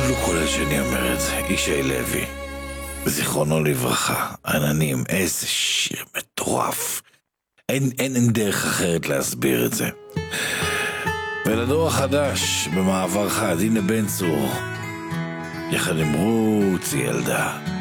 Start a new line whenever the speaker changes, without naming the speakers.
תקשיב לכל שאני אומר את זה, ישי לוי, זיכרונו לברכה, עננים, איזה שיר מטורף. אין דרך אחרת להסביר את זה. ולדור החדש, במעבר חד, הנה בן צור, יחד עם רוץ ילדה.